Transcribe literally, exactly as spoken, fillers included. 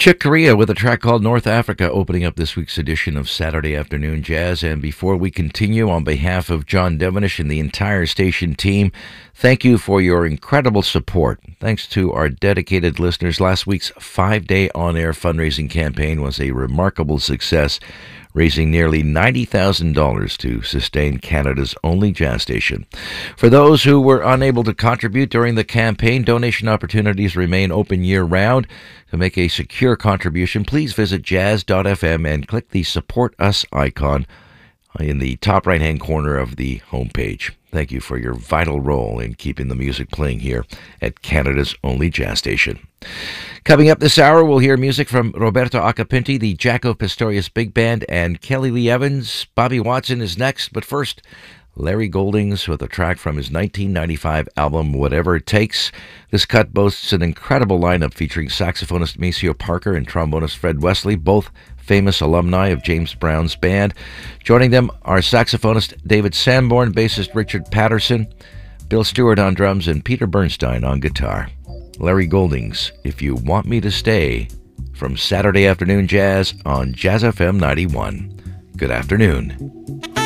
Chick Corea with a track called North Africa opening up this week's edition of Saturday Afternoon Jazz. And before we continue, on behalf of John Devenish and the entire station team, thank you for your incredible support. Thanks to our dedicated listeners, last week's five-day on-air fundraising campaign was a remarkable success, raising nearly ninety thousand dollars to sustain Canada's only jazz station. For those who were unable to contribute during the campaign, donation opportunities remain open year-round. To make a secure contribution, please visit jazz dot f m and click the Support Us icon in the top right-hand corner of the homepage. Thank you for your vital role in keeping the music playing here at Canada's only jazz station. Coming up this hour, we'll hear music from Roberto Acapinti, the Jaco Pastorius Big Band, and Kelly Lee Evans. Bobby Watson is next, but first, Larry Goldings with a track from his nineteen ninety-five album, Whatever It Takes. This cut boasts an incredible lineup featuring saxophonist Maceo Parker and trombonist Fred Wesley, both famous alumni of James Brown's band. Joining them are saxophonist David Sanborn, bassist Richard Patterson, Bill Stewart on drums, and Peter Bernstein on guitar. Larry Goldings, If You Want Me to Stay, from Saturday Afternoon Jazz on Jazz F M ninety-one. Good afternoon.